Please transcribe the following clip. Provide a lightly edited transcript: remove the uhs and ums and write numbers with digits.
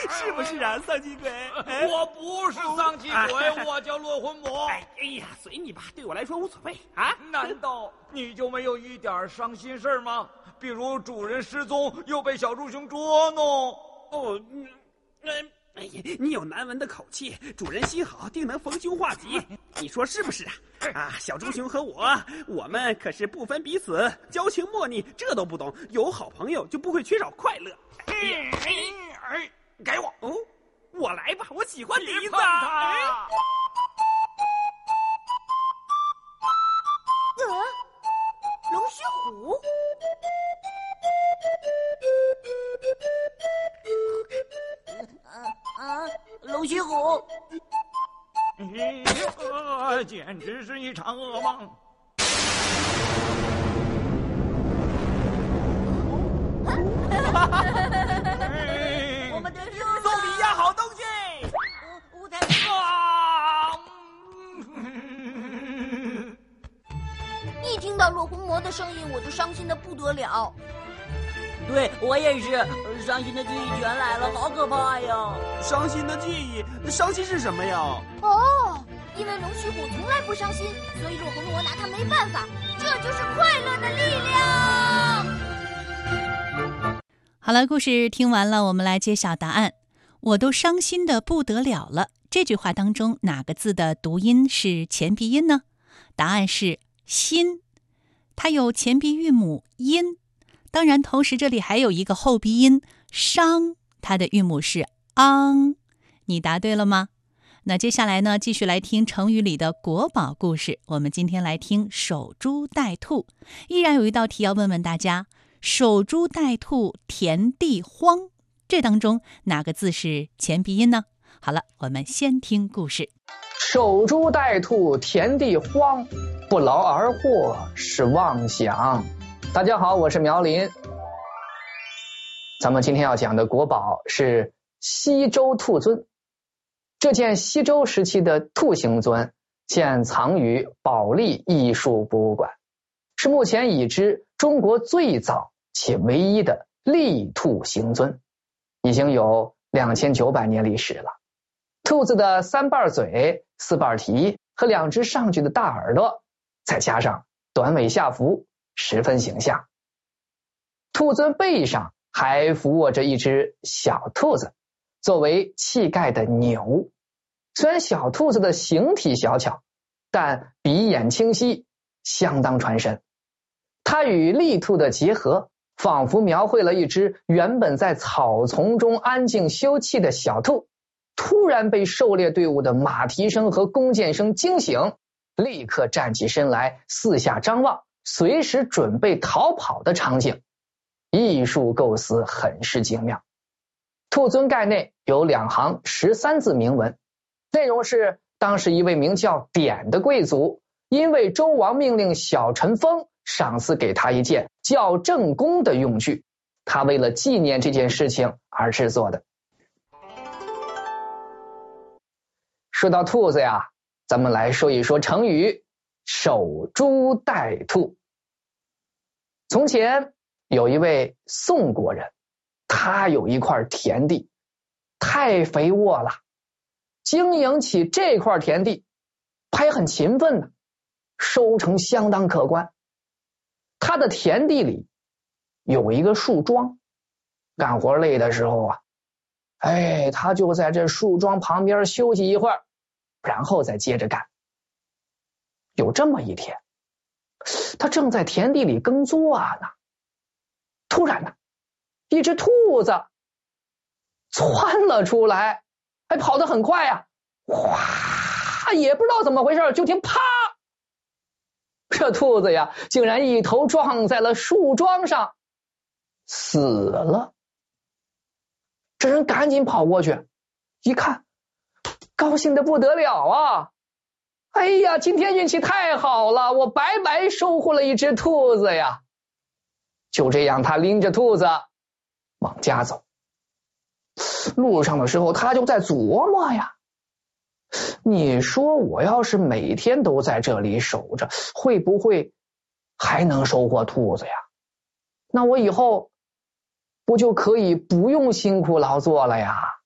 是不是啊，丧气鬼？ 我不是丧气鬼，我叫落魂魔。 哎呀，随你吧，对我来说无所谓啊。 难道你就没有一点伤心事吗？比如主人失踪，又被小猪熊捉弄。 哦，哎呀，你有难闻的口气，主人心好，定能逢凶化吉。你说是不是啊？啊，小猪熊和我们可是不分彼此，交情莫逆，这都不懂。有好朋友就不会缺少快乐。 给我哦，我来吧，我喜欢笛子。 龙须虎。龙须虎。 简直是一场噩梦。 我们得救了！ 送你一样好东西。 一听到落魂魔的声音，我就伤心的不得了。 对，我也是，伤心的记忆全来了，好可怕呀！ 伤心的记忆，伤心是什么呀？ 哦，因为龙须虎从来不伤心，所以落魂魔拿他没办法。这就是快乐的力量。 好了，故事听完了，我们来揭晓答案。我都伤心的不得了了。这句话当中哪个字的读音是前鼻音呢？答案是心，它有前鼻韵母音。当然，同时这里还有一个后鼻音伤，它的韵母是昂。你答对了吗？那接下来呢，继续来听成语里的国宝故事。我们今天来听守株待兔。依然有一道题要问问大家，守株待兔，田地荒，这当中哪个字是前鼻音呢？好了，我们先听故事。 守株待兔，田地荒，不劳而获是妄想。大家好，我是苗林。咱们今天要讲的国宝是西周兔尊。这件西周时期的兔形尊现藏于保利艺术博物馆，是目前已知中国最早且唯一的立兔形尊，已经有2900年历史了。兔子的3瓣嘴、4瓣蹄和2只上去的大耳朵，再加上短尾下伏，十分形象。兔尊背上还伏卧着一只小兔子，作为气概的牛。虽然小兔子的形体小巧，但鼻眼清晰，相当传神。它与立兔的结合，仿佛描绘了一只原本在草丛中安静休憩的小兔，突然被狩猎队伍的马蹄声和弓箭声惊醒，立刻站起身来，四下张望，随时准备逃跑的场景。艺术构思很是精妙。兔尊盖内有2行13字铭文，内容是当时一位名叫典的贵族，因为周王命令小臣封赏赐给他一件叫正弓的用具，他为了纪念这件事情而制作的。说到兔子呀，咱们来说一说成语守株待兔。从前有一位宋国人，他有一块田地，太肥沃了，经营起这块田地他也很勤奋呢，收成相当可观。他的田地里有一个树桩，干活累的时候啊，他就在这树桩旁边休息一会儿，然后再接着干。有这么一天，他正在田地里耕作呢，突然呢，一只兔子窜了出来，跑得很快呀，哗，也不知道怎么回事，就听啪，这兔子呀竟然一头撞在了树桩上，死了。这人赶紧跑过去，一看，高兴得不得了啊！今天运气太好了，我白白收获了一只兔子呀！就这样，他拎着兔子往家走。路上的时候，他就在琢磨呀，你说我要是每天都在这里守着，会不会还能收获兔子呀？那我以后不就可以不用辛苦劳作了呀？